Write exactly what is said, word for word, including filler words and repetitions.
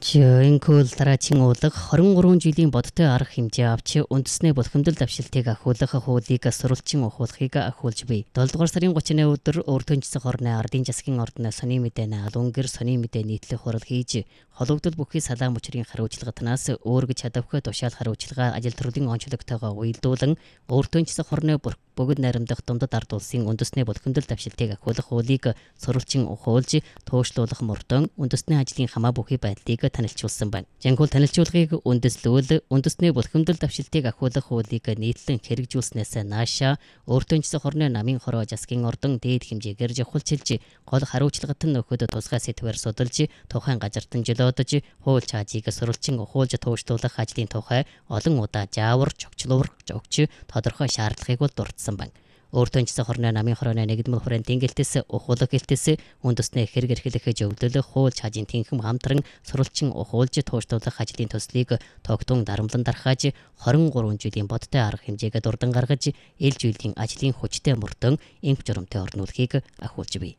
Жинхэнэ дараагийн уулга хорин гурван жилийн бодтой арга хэмжээ авч үндэснээ булхимдал давшилтыг ахиулах хуулийг сурвалжин ухуулахыг ахиулж буй. долдугаар сарын гуравны өдөр Өөртөө Цэцэг хорны ардын засгийн ордны сони мэдээ алунгэр сони мэдээ нийтлэх хурал хийж холбогдол бүхий салаа мөчрийн хариуцлагатнаас өөргөж чадавхай тушаал хариуцлага ажил төрлийн онцлогтойгоо уялдуулан Өөртөө Цэцэг хорны богд найрамдах дундад ард улсын үндэсний булхимдал давшилтыг ахиулах хуулийг сурвалжин ухуулж туушлуулах мөрдөн үндэсний ажлын хамаа бүхий байдлыг танилцуулсан байна. Жинхэнэ танилцуулгыг үндэслүүл үндэсний булхимдал давшилтыг ахиулах хуулийг нийтлэн хэрэгжүүлснээс наашаа Өөртөө Цэцэг хорны намын хороо засгийн ордон дээд хэмжээгээр жавхалчилж гол хариуцлагат нь нөхөд тусгай сэтвэр судалж тухайн газартан жилодож хууль чаажийг сурвалжин ухуулж туушлуулах ажлын тухай олон удаа жаавар чогчлуур жогч тодорхой шаардлагыг бол дурдсан байна. Өөртөө Цэцэг хорны намын хорооны нэгдмэл хүрээнд гэлтэс ухуулах гэлтэс үндэснээ хэрэг эрхлэх зөвлөл хууль чаажийн тэнхэм хамтран сурвалжин ухуулж туушлуулах ажлын төслийг тогтун дарамтлан дарахаж хорин гурван жилийн бодтой арга хэмжээгээ дурдан гаргаж ил жилийн ажлын хүчтэй мөрдөн инх журамтай орнуулахыг ахиулж буй.